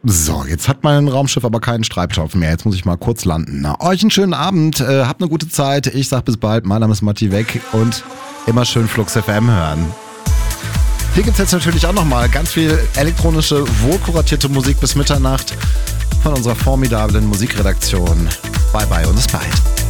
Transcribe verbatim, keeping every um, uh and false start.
So, jetzt hat mein Raumschiff aber keinen Treibstoff mehr. Jetzt muss ich mal kurz landen. Na, euch einen schönen Abend, äh, habt eine gute Zeit. Ich sag bis bald. Mein Name ist Matti Weg und immer schön Flux F M hören. Hier gibt's jetzt natürlich auch nochmal ganz viel elektronische, wohlkuratierte Musik bis Mitternacht von unserer formidablen Musikredaktion. Bye bye und bis bald.